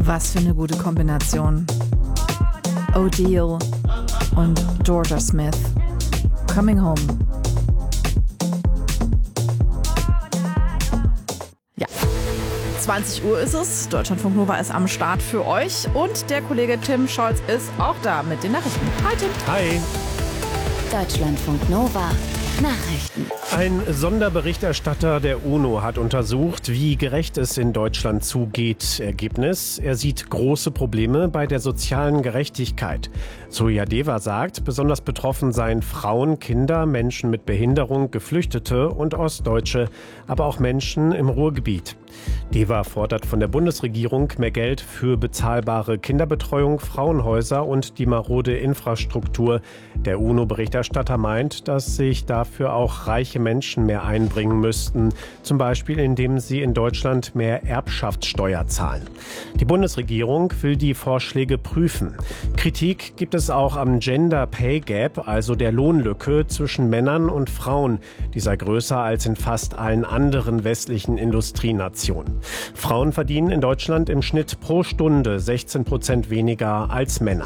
Was für eine gute Kombination. O'Deal und Georgia Smith. Coming Home. Ja, 20 Uhr ist es. Deutschlandfunk Nova ist am Start für euch. Und der Kollege Tim Scholz ist auch da mit den Nachrichten. Hi Tim. Hi. Deutschlandfunk Nova. Nachrichten. Ein Sonderberichterstatter der UNO hat untersucht, wie gerecht es in Deutschland zugeht. Ergebnis: Er sieht große Probleme bei der sozialen Gerechtigkeit. Sojadeva sagt, besonders betroffen seien Frauen, Kinder, Menschen mit Behinderung, Geflüchtete und Ostdeutsche, aber auch Menschen im Ruhrgebiet. Deva fordert von der Bundesregierung mehr Geld für bezahlbare Kinderbetreuung, Frauenhäuser und die marode Infrastruktur. Der UNO-Berichterstatter meint, dass sich dafür auch reiche Menschen mehr einbringen müssten, zum Beispiel indem sie in Deutschland mehr Erbschaftssteuer zahlen. Die Bundesregierung will die Vorschläge prüfen. Kritik gibt es auch am Gender Pay Gap, also der Lohnlücke zwischen Männern und Frauen. Die sei größer als in fast allen anderen westlichen Industrienationen. Frauen verdienen in Deutschland im Schnitt pro Stunde 16% weniger als Männer.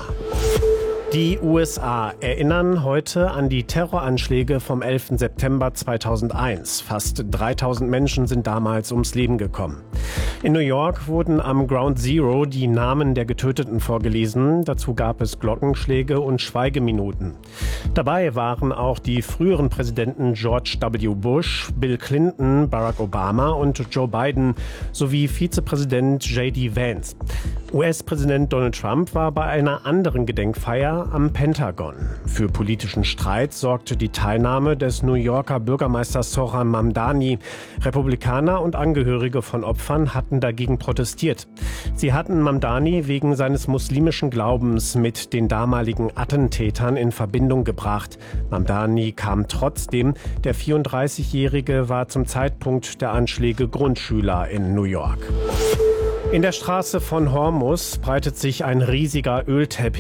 Die USA erinnern heute an die Terroranschläge vom 11. September 2001. Fast 3000 Menschen sind damals ums Leben gekommen. In New York wurden am Ground Zero die Namen der Getöteten vorgelesen. Dazu gab es Glockenschläge und Schweigeminuten. Dabei waren auch die früheren Präsidenten George W. Bush, Bill Clinton, Barack Obama und Joe Biden sowie Vizepräsident J.D. Vance. US-Präsident Donald Trump war bei einer anderen Gedenkfeier am Pentagon. Für politischen Streit sorgte die Teilnahme des New Yorker Bürgermeisters Zohran Mamdani. Republikaner und Angehörige von Opfern hatten dagegen protestiert. Sie hatten Mamdani wegen seines muslimischen Glaubens mit den damaligen Attentätern in Verbindung gebracht. Mamdani kam trotzdem. Der 34-Jährige war zum Zeitpunkt der Anschläge Grundschüler in New York. In der Straße von Hormuz breitet sich ein riesiger Ölteppich